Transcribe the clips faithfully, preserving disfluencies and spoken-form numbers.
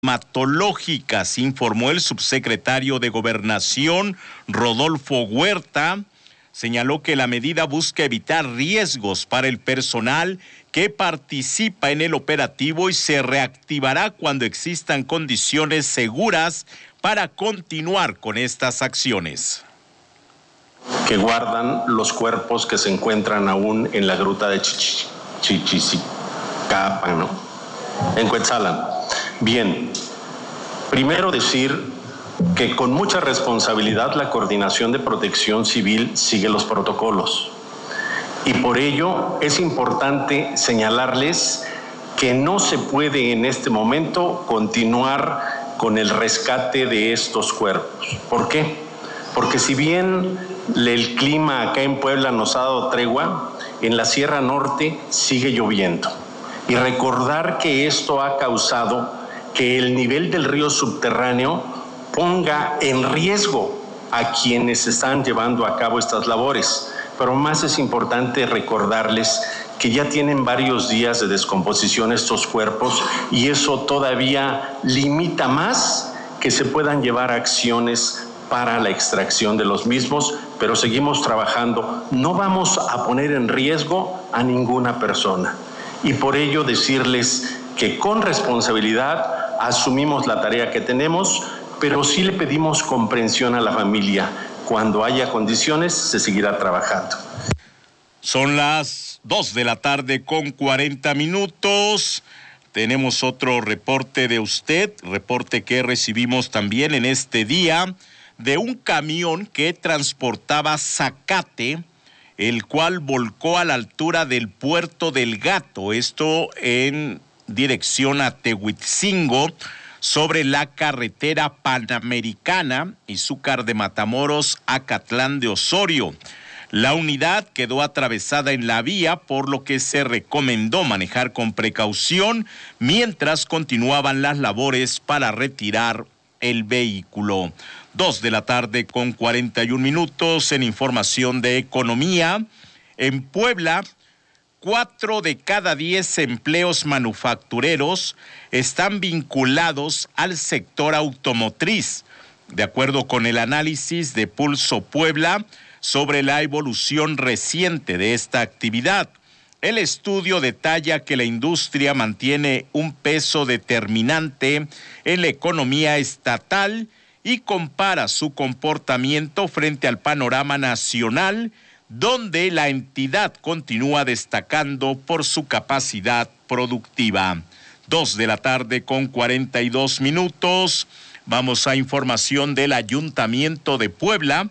climatológicas, informó el subsecretario de Gobernación, Rodolfo Huerta. Señaló que la medida busca evitar riesgos para el personal que participa en el operativo y se reactivará cuando existan condiciones seguras para continuar con estas acciones. Que guardan los cuerpos que se encuentran aún en la gruta de Chichicapan, ¿no? En Cuetzalan. Bien, primero decir que con mucha responsabilidad la Coordinación de Protección Civil sigue los protocolos. Y por ello es importante señalarles que no se puede en este momento continuar con el rescate de estos cuerpos. ¿Por qué? Porque si bien el clima acá en Puebla nos ha dado tregua, en la Sierra Norte sigue lloviendo. Y recordar que esto ha causado que el nivel del río subterráneo ponga en riesgo a quienes están llevando a cabo estas labores. Pero más es importante recordarles que ya tienen varios días de descomposición estos cuerpos y eso todavía limita más que se puedan llevar acciones para la extracción de los mismos, pero seguimos trabajando. No vamos a poner en riesgo a ninguna persona. Y por ello decirles que con responsabilidad asumimos la tarea que tenemos, pero sí le pedimos comprensión a la familia. Cuando haya condiciones, se seguirá trabajando. Son las dos de la tarde con cuarenta minutos. Tenemos otro reporte de usted, reporte que recibimos también en este día, de un camión que transportaba zacate, el cual volcó a la altura del Puerto del Gato, esto en dirección a Tehuitzingo, sobre la carretera panamericana Izúcar de Matamoros a Acatlán de Osorio. La unidad quedó atravesada en la vía, por lo que se recomendó manejar con precaución mientras continuaban las labores para retirar el vehículo. Dos de la tarde con cuarenta y un minutos en información de economía. En Puebla, cuatro de cada diez empleos manufactureros están vinculados al sector automotriz, de acuerdo con el análisis de Pulso Puebla sobre la evolución reciente de esta actividad. El estudio detalla que la industria mantiene un peso determinante en la economía estatal y compara su comportamiento frente al panorama nacional, donde la entidad continúa destacando por su capacidad productiva. Dos de la tarde con cuarenta y dos minutos. Vamos a información del Ayuntamiento de Puebla.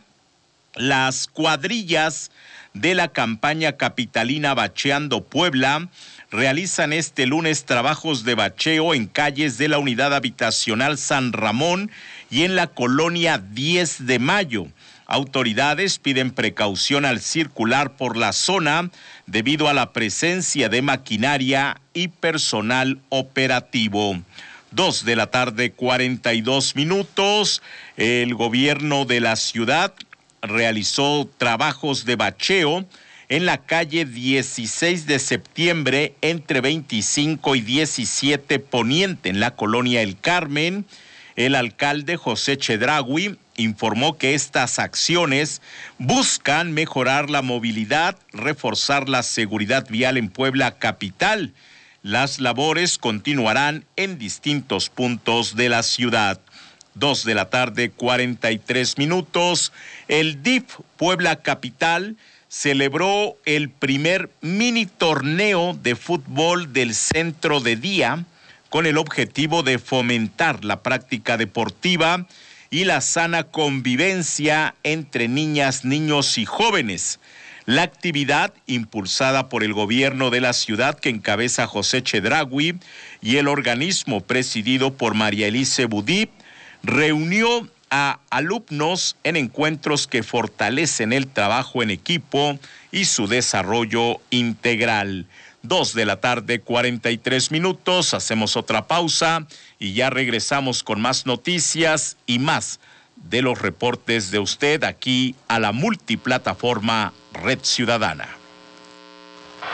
Las cuadrillas de la campaña capitalina Bacheando Puebla realizan este lunes trabajos de bacheo en calles de la Unidad Habitacional San Ramón y en la colonia diez de mayo. Autoridades piden precaución al circular por la zona debido a la presencia de maquinaria y personal operativo. Dos de la tarde, cuarenta y dos minutos. El gobierno de la ciudad realizó trabajos de bacheo en la calle dieciséis de septiembre entre veinticinco y diecisiete Poniente en la colonia El Carmen. El alcalde José Chedraui informó que estas acciones buscan mejorar la movilidad, reforzar la seguridad vial en Puebla capital. Las labores continuarán en distintos puntos de la ciudad. Dos de la tarde, cuarenta y tres minutos. El D I F Puebla Capital celebró el primer mini torneo de fútbol del centro de día con el objetivo de fomentar la práctica deportiva y la sana convivencia entre niñas, niños y jóvenes. La actividad, impulsada por el gobierno de la ciudad que encabeza José Chedraui y el organismo presidido por María Elise Budí, reunió a alumnos en encuentros que fortalecen el trabajo en equipo y su desarrollo integral. Dos de la tarde, cuarenta y tres minutos, hacemos otra pausa y ya regresamos con más noticias y más de los reportes de usted aquí a la multiplataforma Red Ciudadana.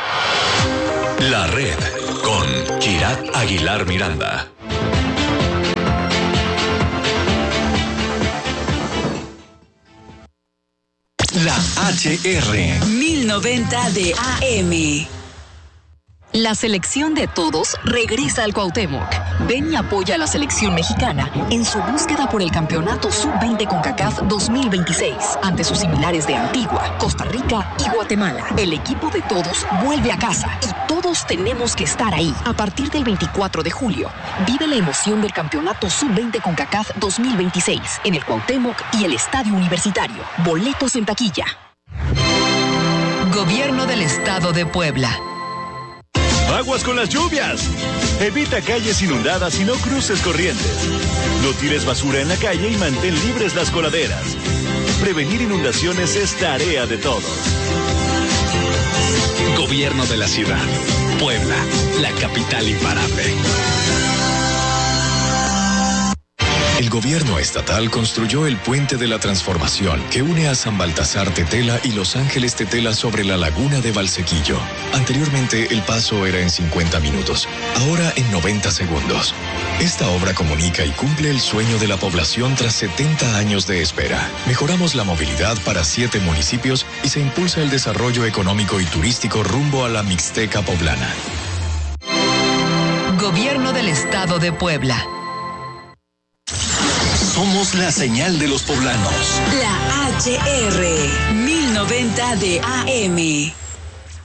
La Red con Kirat Aguilar Miranda. La H R. mil noventa de A M. La selección de todos regresa al Cuauhtémoc. Ven y apoya a la selección mexicana en su búsqueda por el campeonato sub veinte CONCACAF dos mil veintiséis ante sus similares de Antigua, Costa Rica y Guatemala. El equipo de todos vuelve a casa y todos tenemos que estar ahí. A partir del veinticuatro de julio, vive la emoción del campeonato sub veinte CONCACAF dos mil veintiséis en el Cuauhtémoc y el Estadio Universitario. Boletos en taquilla. Gobierno del Estado de Puebla. ¡Aguas con las lluvias! Evita calles inundadas y no cruces corrientes. No tires basura en la calle y mantén libres las coladeras. Prevenir inundaciones es tarea de todos. Gobierno de la ciudad. Puebla, la capital imparable. El gobierno estatal construyó el Puente de la Transformación que une a San Baltasar Tetela y Los Ángeles Tetela sobre la laguna de Valsequillo. Anteriormente el paso era en cincuenta minutos, ahora en noventa segundos. Esta obra comunica y cumple el sueño de la población tras setenta años de espera. Mejoramos la movilidad para siete municipios y se impulsa el desarrollo económico y turístico rumbo a la Mixteca poblana. Gobierno del Estado de Puebla. Somos la señal de los poblanos. La H R. mil noventa de A M.